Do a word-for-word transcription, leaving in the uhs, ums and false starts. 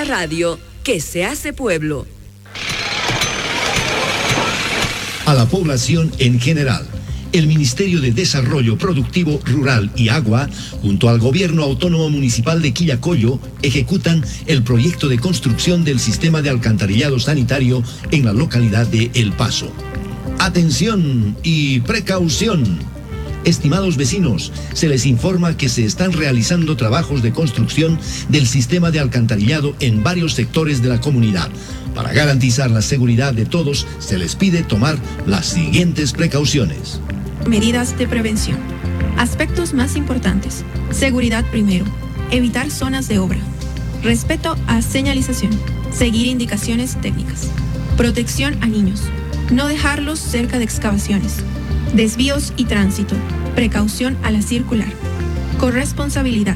la radio que se hace pueblo. A la población en general, el Ministerio de Desarrollo Productivo Rural y Agua, junto al Gobierno Autónomo Municipal de Quillacollo, ejecutan el proyecto de construcción del sistema de alcantarillado sanitario en la localidad de El Paso. Atención y precaución. Estimados vecinos, se les informa que se están realizando trabajos de construcción del sistema de alcantarillado en varios sectores de la comunidad. Para garantizar la seguridad de todos, se les pide tomar las siguientes precauciones. Medidas de prevención. Aspectos más importantes. Seguridad primero. Evitar zonas de obra. Respeto a señalización. Seguir indicaciones técnicas. Protección a niños. No dejarlos cerca de excavaciones. Desvíos y tránsito. Precaución a la circular. Corresponsabilidad.